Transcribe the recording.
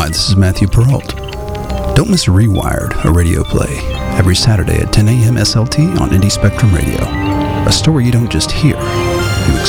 Hi, this is Matthew Perrault. Don't miss Rewired, a radio play, every Saturday at 10 a.m. SLT on Indie Spectrum Radio. A story you don't just hear,